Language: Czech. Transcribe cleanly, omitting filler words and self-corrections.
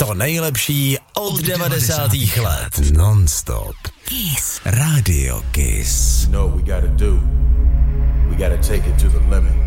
To nejlepší od 90. let. Non-stop. Kiss. Radio Kiss. You know what we gotta do? We gotta take it to the limit.